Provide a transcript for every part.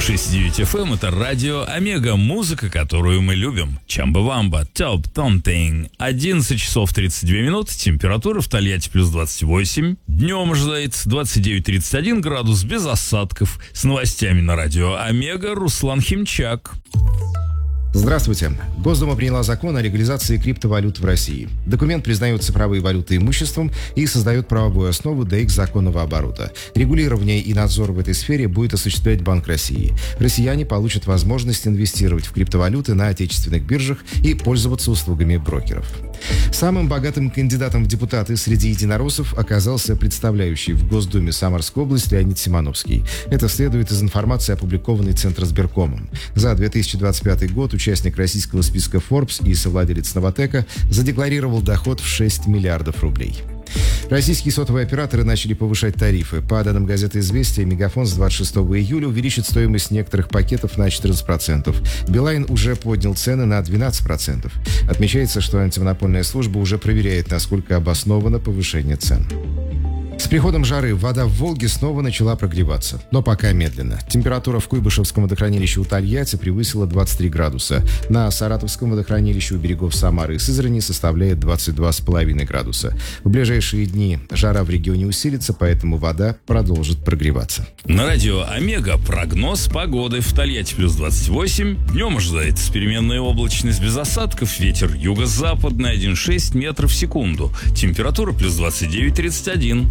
106.9 FM — это радио Омега, музыка, которую мы любим. Чамба-вамба, Top Something. 11 часов 32 минуты, температура в Тольятти плюс 28. Днем ожидается 29-31 градус, без осадков. С новостями на радио Омега Руслан Химчак. Здравствуйте. Госдума приняла закон о легализации криптовалют в России. Документ признает цифровые валюты имуществом и создает правовую основу для их законного оборота. Регулирование и надзор в этой сфере будет осуществлять Банк России. Россияне получат возможность инвестировать в криптовалюты на отечественных биржах и пользоваться услугами брокеров. Самым богатым кандидатом в депутаты среди единороссов оказался представляющий в Госдуме Самарской области Леонид Симоновский. Это следует из информации, опубликованной Центросберкомом. За 2025 год участник российского списка Forbes и совладелец Новатэка задекларировал доход в 6 миллиардов рублей. Российские сотовые операторы начали повышать тарифы. По данным газеты «Известия», Мегафон с 26 июля увеличит стоимость некоторых пакетов на 14%. Билайн уже поднял цены на 12%. Отмечается, что антимонопольная служба уже проверяет, насколько обосновано повышение цен. С приходом жары вода в Волге снова начала прогреваться, но пока медленно. Температура в Куйбышевском водохранилище у Тольятти превысила 23 градуса. На Саратовском водохранилище у берегов Самары и Сызрани составляет 22,5 градуса. В ближайшие дни жара в регионе усилится, поэтому вода продолжит прогреваться. На радио Омега прогноз погоды. В Тольятти плюс 28. Днем ожидается переменная облачность без осадков. Ветер юго-западный 1,6 метров в секунду. Температура плюс 29-31.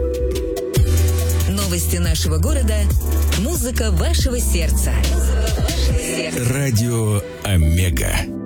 Новости нашего города. Музыка вашего сердца. Радио Омега.